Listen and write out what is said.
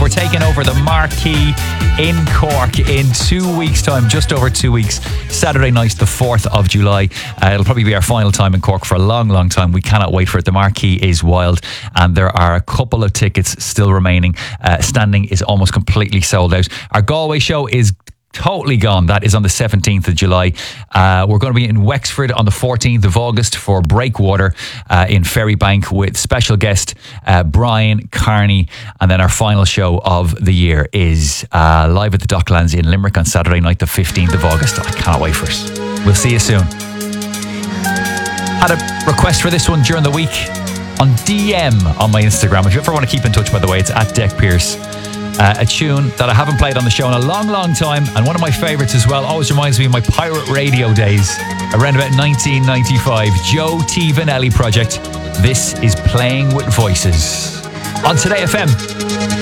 We're taking over the Marquee in Cork in 2 weeks' time, just over 2 weeks. Saturday night, the 4th of July. It'll probably be our final time in Cork for a long, long time. We cannot wait for it. The Marquee is wild, and there are a couple of tickets still remaining. Standing is almost completely sold out. Our Galway show is totally gone. That is on the 17th of July. We're going to be in Wexford on the 14th of August for Breakwater in Ferrybank with special guest Brian Carney. And then our final show of the year is live at the Docklands in Limerick on Saturday night, the 15th of August. I can't wait for it. We'll see you soon. Had a request for this one during the week on DM on my Instagram. If you ever want to keep in touch, by the way, it's at Deck Pierce. A tune that I haven't played on the show in a long, long time, and one of my favourites as well. Always reminds me of my pirate radio days around about 1995. Joe T. Vanelli project. This is Playing with Voices on Today FM.